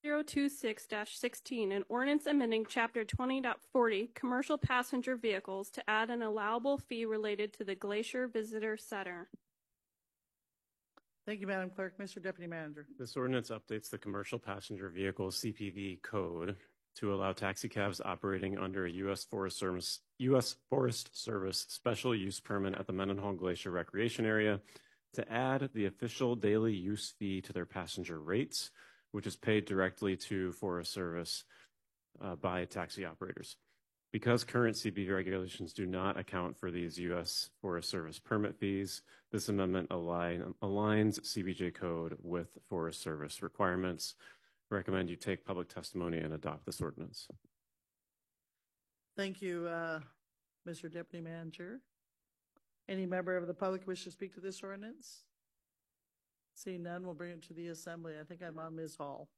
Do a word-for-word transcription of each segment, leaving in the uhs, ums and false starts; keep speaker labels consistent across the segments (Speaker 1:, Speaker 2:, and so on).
Speaker 1: zero two six dash sixteen, an ordinance amending Chapter twenty point forty, Commercial Passenger Vehicles, to add an allowable fee related to the Glacier Visitor Center.
Speaker 2: Thank you, Madam Clerk. Mister Deputy Manager.
Speaker 3: This ordinance updates the Commercial Passenger Vehicle C P V code to allow taxicabs operating under a U S Forest Service U S Forest Service special use permit at the Mendenhall Glacier Recreation Area to add the official daily use fee to their passenger rates, which is paid directly to Forest Service uh, by taxi operators. Because current C P V regulations do not account for these U S Forest Service permit fees, this amendment align, aligns C B J code with Forest Service requirements. Recommend you take public testimony and adopt this ordinance.
Speaker 2: Thank you, uh, Mister Deputy Manager. Any member of the public wish to speak to this ordinance? Seeing none, we'll bring it to the Assembly. I think I'm on Miz Hall.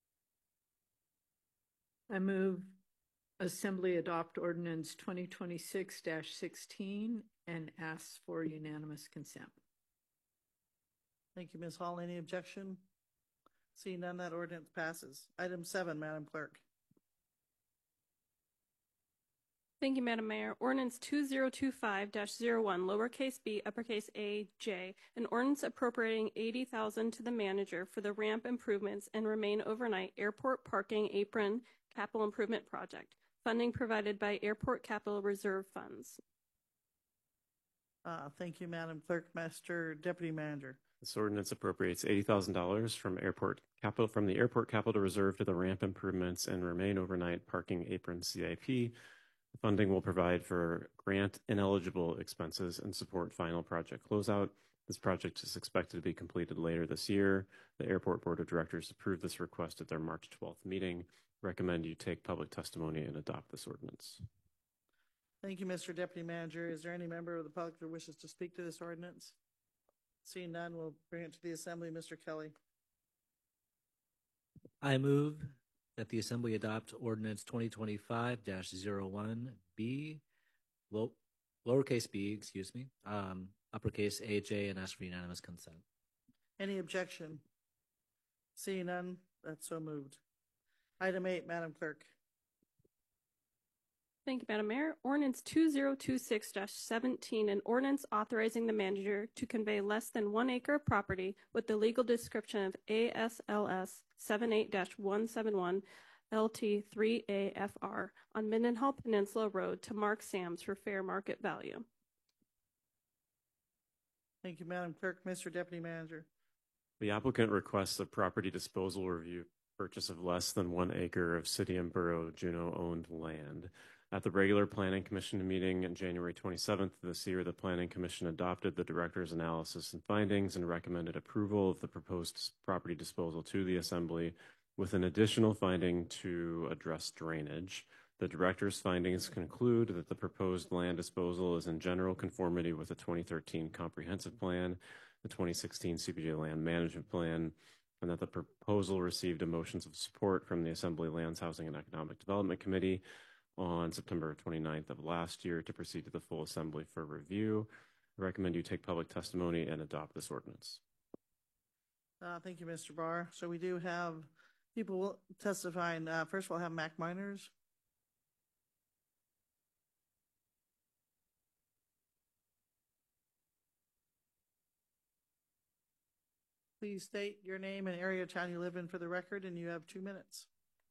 Speaker 4: I move Assembly adopt ordinance twenty twenty-six dash sixteen and ask for unanimous consent.
Speaker 2: Thank you, Miz Hall. Any objection? Seeing none, that ordinance passes. Item seven, Madam Clerk.
Speaker 1: Thank you, Madam Mayor. Ordinance two zero two five dash zero one, lowercase b, uppercase A, J, an ordinance appropriating eighty thousand dollars to the manager for the ramp improvements and remain overnight airport parking apron capital improvement project. Funding provided by Airport Capital Reserve Funds.
Speaker 2: Uh, thank you, Madam Clerk. Mister Deputy Manager.
Speaker 3: This ordinance appropriates eighty thousand dollars from airport capital from the Airport Capital Reserve to the ramp improvements and remain overnight parking apron C I P. The funding will provide for grant ineligible expenses and support final project closeout. This project is expected to be completed later this year. The Airport Board of Directors approved this request at their March twelfth meeting. Recommend you take public testimony and adopt this ordinance.
Speaker 2: Thank you, Mister Deputy Manager. Is there any member of the public that wishes to speak to this ordinance? Seeing none, we'll bring it to the Assembly. Mister Kelly.
Speaker 5: I move that the Assembly adopt ordinance twenty twenty-five dash zero one B, low, lowercase b, excuse me, um, uppercase A J, and ask for unanimous consent.
Speaker 2: Any objection? Seeing none, that's so moved. Item eight, Madam Clerk.
Speaker 1: Thank you, Madam Mayor. Ordinance two zero two six dash seventeen, an ordinance authorizing the manager to convey less than one acre of property with the legal description of A S L S seventy-eight dash one seventy-one L T three A F R on Mendenhall Peninsula Road to Mark Sams for fair market value.
Speaker 2: Thank you, Madam Clerk. Mister Deputy Manager.
Speaker 3: The applicant requests a property disposal review purchase of less than one acre of City and Borough Juneau-owned land. At the regular Planning Commission meeting on January twenty-seventh this year, the Planning Commission adopted the Director's analysis and findings and recommended approval of the proposed property disposal to the Assembly with an additional finding to address drainage. The Director's findings conclude that the proposed land disposal is in general conformity with the twenty thirteen Comprehensive Plan, the twenty sixteen C P J Land Management Plan, and that the proposal received motions of support from the Assembly Lands, Housing, and Economic Development Committee on September twenty-ninth of last year to proceed to the full Assembly for review. I recommend you take public testimony and adopt this ordinance.
Speaker 2: Uh, thank you, Mister Barr. So we do have people testifying. Uh, first, we'll have Mac Miners. Please state your name and area of town you live in for the record, and you have two minutes.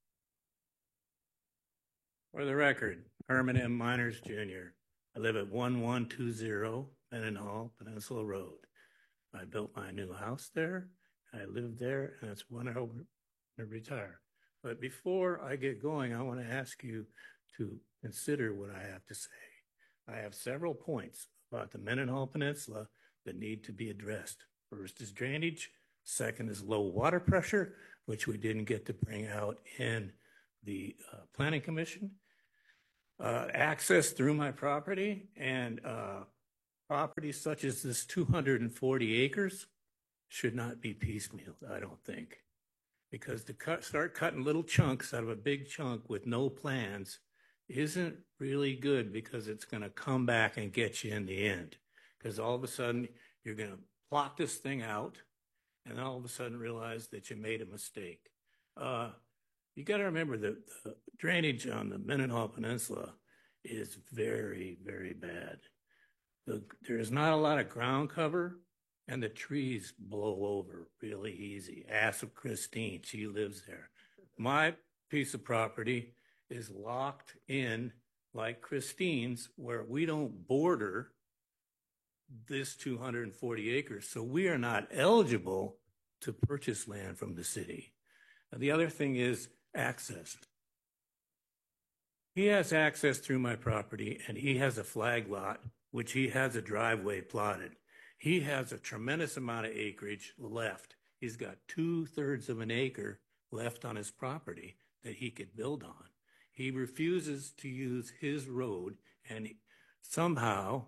Speaker 6: For the record, Herman M. Miners, Junior I live at one one two zero Mendenhall Peninsula Road. I built my new house there. I lived there, and that's when I want to retire. But before I get going, I want to ask you to consider what I have to say. I have several points about the Mendenhall Peninsula that need to be addressed. First is drainage. Second is low water pressure, which we didn't get to bring out in the uh, Planning Commission. Uh, access through my property and uh, properties such as this two hundred forty acres should not be piecemealed, I don't think. Because to cut, start cutting little chunks out of a big chunk with no plans isn't really good, because it's going to come back and get you in the end. Because all of a sudden you're going to plot this thing out and all of a sudden realize that you made a mistake. Uh, you got to remember that the drainage on the Mendenhall Peninsula is very, very bad. The, there's not a lot of ground cover, and the trees blow over really easy. Ask of Christine, she lives there. My piece of property is locked in like Christine's, where we don't border this two hundred forty acres. So we are not eligible to purchase land from the city. And the other thing is access. He has access through my property, and he has a flag lot, which he has a driveway plotted. He has a tremendous amount of acreage left. He's got two thirds of an acre left on his property that he could build on. He refuses to use his road, and somehow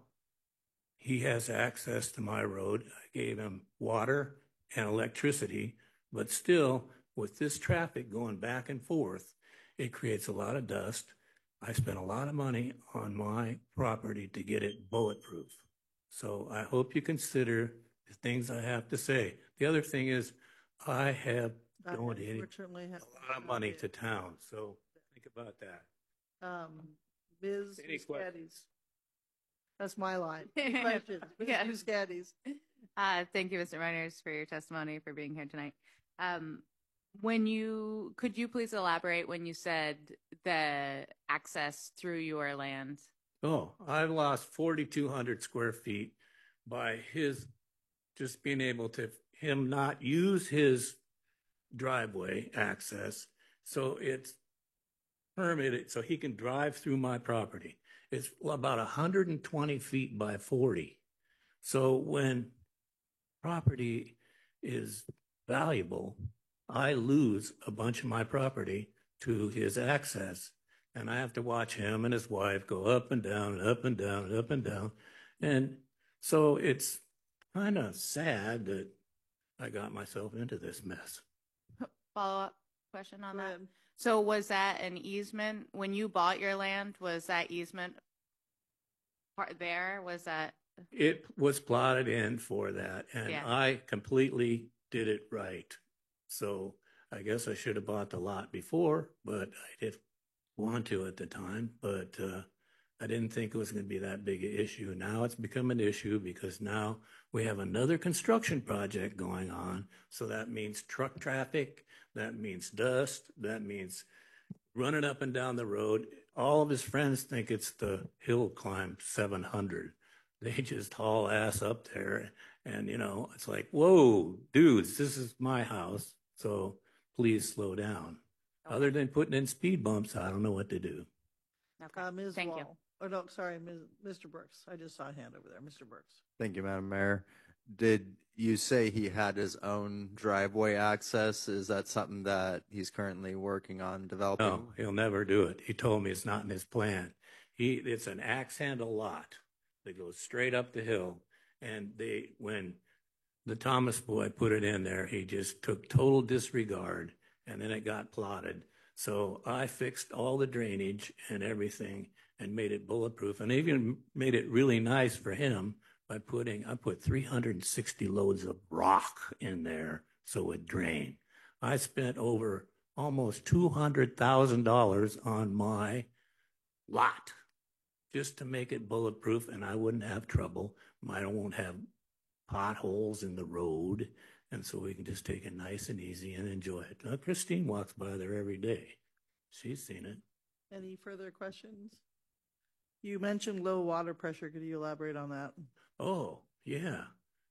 Speaker 6: he has access to my road. I gave him water and electricity, but still, with this traffic going back and forth, it creates a lot of dust. I spent a lot of money on my property to get it bulletproof. So I hope you consider the things I have to say. The other thing is, I have
Speaker 2: That
Speaker 6: donated
Speaker 2: unfortunately
Speaker 6: a
Speaker 2: has-
Speaker 6: lot of money to town, so think about that.
Speaker 2: Um, Miz
Speaker 6: Any questions?
Speaker 2: Muscatties. That's my line. Questions,
Speaker 7: Yeah.
Speaker 2: Miz Muscatties.
Speaker 7: Uh, thank you, Mister Miners, for your testimony, for being here tonight. Um, when you, could you please elaborate when you said the access through your land?
Speaker 6: Oh, I've lost forty-two hundred square feet by his just being able to, him not use his driveway access. So it's permitted, so he can drive through my property. It's about one hundred twenty feet by forty. So when property is valuable, I lose a bunch of my property to his access. And I have to watch him and his wife go up and down and up and down and up and down. And so it's kind of sad that I got myself into this mess.
Speaker 7: Follow-up question on
Speaker 2: Go
Speaker 7: that?
Speaker 2: ahead.
Speaker 7: So was that an easement? When you bought your land, was that easement part there? Was that?
Speaker 6: It was plotted in for that, and
Speaker 7: Yeah.
Speaker 6: I completely did it right. So I guess I should have bought the lot before, but I didn't want to at the time. But uh, I didn't think it was going to be that big an issue. Now it's become an issue because now we have another construction project going on. So that means truck traffic, that means dust, that means running up and down the road. All of his friends think it's the hill climb seven hundred. They just haul ass up there. And, you know, it's like, whoa, dudes, this is my house. So please slow down. Other than putting in speed bumps, I don't know what to do.
Speaker 7: Okay.
Speaker 2: Uh, Miz
Speaker 7: Thank you.
Speaker 2: Wall. Oh, no, sorry, Miz Mister Brooks. I just saw a hand over there. Mister Brooks.
Speaker 8: Thank you, Madam Mayor. Did you say he had his own driveway access? Is that something that he's currently working on developing?
Speaker 6: No, he'll never do it. He told me it's not in his plan. He, it's an axe handle lot that goes straight up the hill. And they, when the Thomas boy put it in there, he just took total disregard, and then it got plotted. So I fixed all the drainage and everything and made it bulletproof, and even made it really nice for him by putting, I put three hundred sixty loads of rock in there so it would drain. I spent over almost two hundred thousand dollars on my lot just to make it bulletproof, and I wouldn't have trouble. I won't have potholes in the road, and so we can just take it nice and easy and enjoy it. Now, Christine walks by there every day. She's seen it.
Speaker 2: Any further questions? You mentioned low water pressure. Could you elaborate on that?
Speaker 6: Oh, yeah.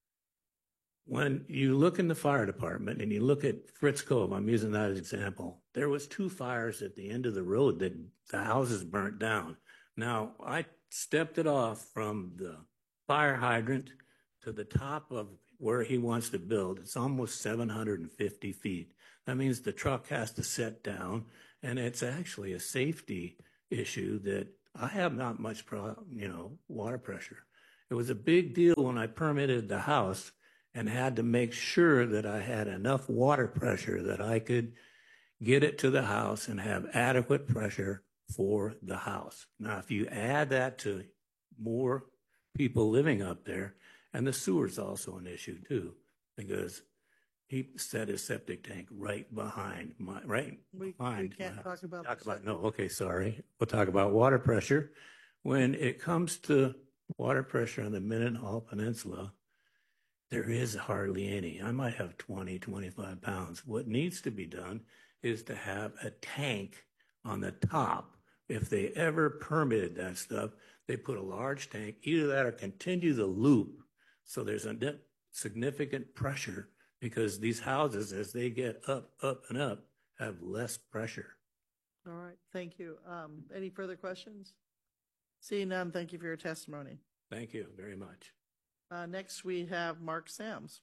Speaker 6: When you look in the fire department and you look at Fritz Cove, I'm using that as an example, there was two fires at the end of the road that the houses burnt down. Now, I stepped it off from the fire hydrant to the top of where he wants to build. It's almost seven hundred fifty feet. That means the truck has to set down, and it's actually a safety issue that I have not much, pro, you know, water pressure. It was a big deal when I permitted the house and had to make sure that I had enough water pressure that I could get it to the house and have adequate pressure for the house. Now, if you add that to more people living up there, and the sewer's also an issue too, because He set his septic tank right behind my, right
Speaker 2: We, we
Speaker 6: behind.
Speaker 2: can't
Speaker 6: my
Speaker 2: talk
Speaker 6: house.
Speaker 2: about.
Speaker 6: Talk
Speaker 2: the
Speaker 6: about, no,
Speaker 2: septic.
Speaker 6: okay, sorry. We'll talk about water pressure. When it comes to water pressure on the Mendenhall Peninsula, there is hardly any. I might have twenty, twenty-five pounds. What needs to be done is to have a tank on the top. If they ever permitted that stuff, they put a large tank, either that or continue the loop. So there's a net significant pressure, because these houses, as they get up, up and up, have less pressure.
Speaker 2: All right, thank you. Um, any further questions? Seeing none, thank you for your testimony.
Speaker 6: Thank you very much.
Speaker 2: Uh, next, we have Mark Sams.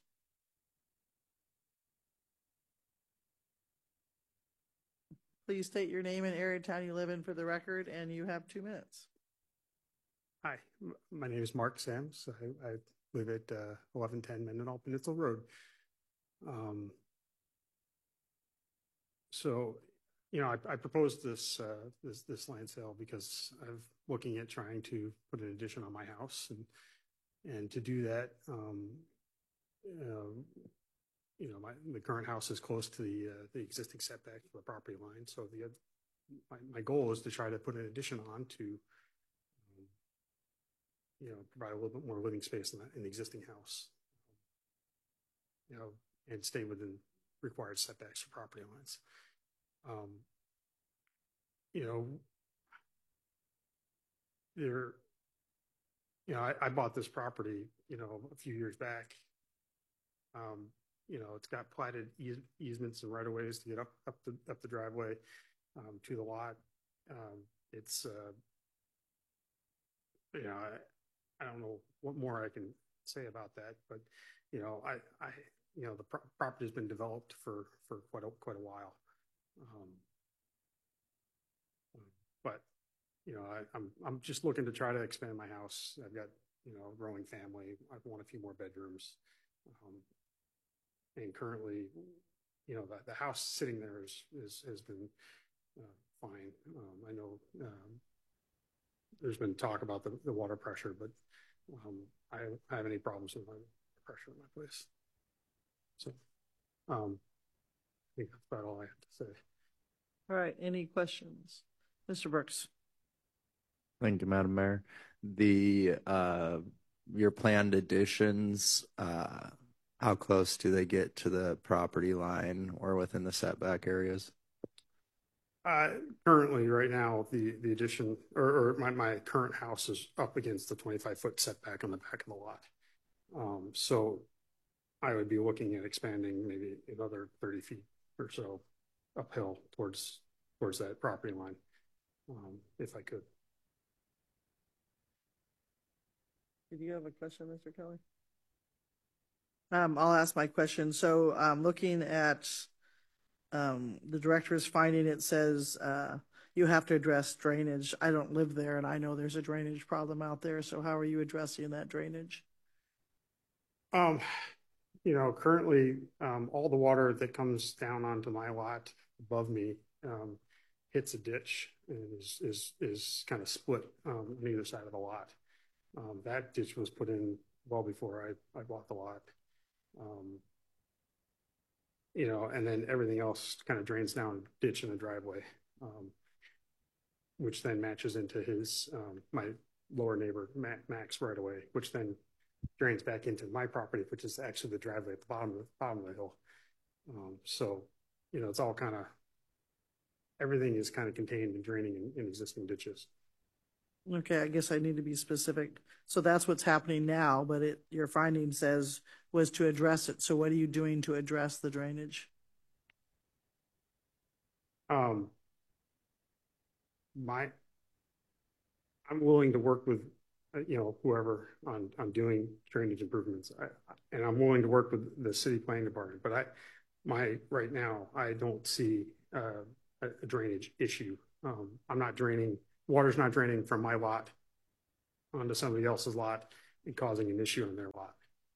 Speaker 2: Please state your name and area of town you live in for the record, and you have two minutes.
Speaker 9: Hi, m- my name is Mark Sams. I, I live at uh, eleven ten Mendenhall Peninsula Road. Um, so, you know, I, I proposed this, uh, this this land sale because I'm looking at trying to put an addition on my house, and and to do that, um, uh, you know, my the current house is close to the uh, the existing setback for the property line. So the my, my goal is to try to put an addition on to, um, you know, provide a little bit more living space in, the, in the existing house, you know, and stay within required setbacks for property lines. Um, you know, there, you know, I, I bought this property, you know, a few years back. Um, you know, it's got platted eas- easements and right of ways to get up, up the, up the driveway, um, to the lot. Um, it's, uh, you know, I, I don't know what more I can say about that, but, you know, I, I, you know, the pro- property has been developed for, for quite a, quite a while. Um, but, you know, I, I'm, I'm just looking to try to expand my house. I've got, you know, a growing family. I want a few more bedrooms. Um, and currently, you know, the, the house sitting there is, is has been uh, fine. Um, I know um, there's been talk about the, the water pressure, but um, I don't have any problems with my pressure in my place. So um, I think that's about all I have to say.
Speaker 2: All right, any questions? Mister Brooks.
Speaker 8: Thank you, Madam Mayor. The uh, your planned additions, uh, how close do they get to the property line or within the setback areas?
Speaker 9: Uh, currently, right now, the, the addition or, or my, my current house is up against the twenty-five foot setback on the back of the lot. Um, so I would be looking at expanding maybe another thirty feet or so uphill towards, towards that property line, um, if I could.
Speaker 2: Did you have a question, Mister Kelly? Um, I'll ask my question. So, um, looking at um, the director's finding, it says uh, you have to address drainage. I don't live there, and I know there's a drainage problem out there. So, how are you addressing that drainage?
Speaker 9: Um, you know, currently, um, all the water that comes down onto my lot above me um, hits a ditch and is is is kind of split um, on either side of the lot. Um, that ditch was put in well before I, I bought the lot. Um, you know, and then everything else kind of drains down ditch in the driveway, um, which then matches into his, um, my lower neighbor, Max, right away, which then drains back into my property, which is actually the driveway at the bottom of the, bottom of the hill. Um, so, you know, it's all kind of, everything is kind of contained and draining in, in existing ditches.
Speaker 2: Okay, I guess I need to be specific. So that's what's happening now, but it, your finding says was to address it. So what are you doing to address the drainage?
Speaker 9: Um, my, I'm willing to work with, uh, you know, whoever on, on doing drainage improvements. I, and I'm willing to work with the city planning department, but I, my, right now, I don't see uh, a, a drainage issue. Um, I'm not draining, water's not draining from my lot onto somebody else's lot and causing an issue on their lot.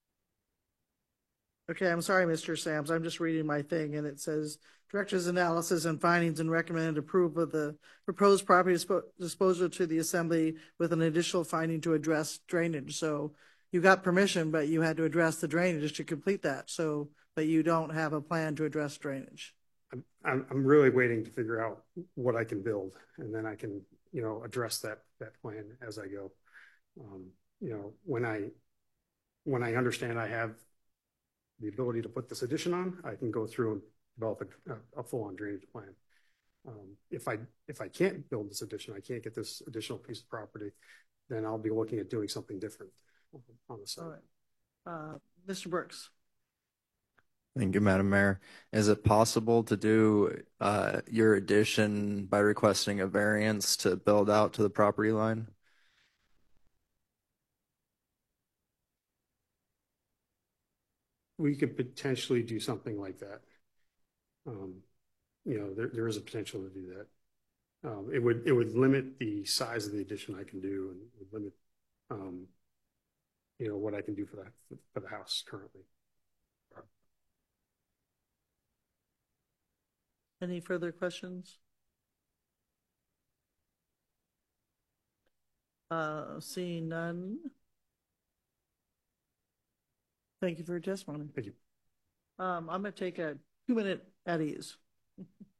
Speaker 2: Okay, I'm sorry, Mister Sams. I'm just reading my thing, and it says director's analysis and findings and recommended approval of the proposed property dispo- disposal to the assembly with an additional finding to address drainage. So you got permission, but you had to address the drainage to complete that. So but you don't have a plan to address drainage.
Speaker 9: I'm, I'm, I'm really waiting to figure out what I can build, and then I can, you know, address that, that plan as I go. Um, you know, when I, when I understand I have the ability to put this addition on, I can go through and develop a, a full-on drainage plan. Um, if I, if I can't build this addition, I can't get this additional piece of property, then I'll be looking at doing something different on the side.
Speaker 2: All right. Uh, Mister Brooks.
Speaker 8: Thank you, Madam Mayor. Is it possible to do uh, your addition by requesting a variance to build out to the property line?
Speaker 9: We could potentially do something like that. Um, you know, there, there is a potential to do that. Um, it would, it would limit the size of the addition I can do, and would limit, um, you know, what I can do for the, for the house currently.
Speaker 2: Any further questions? Uh, seeing none. Thank you for your testimony.
Speaker 9: Thank you.
Speaker 2: Um, I'm going to take a two minute at ease.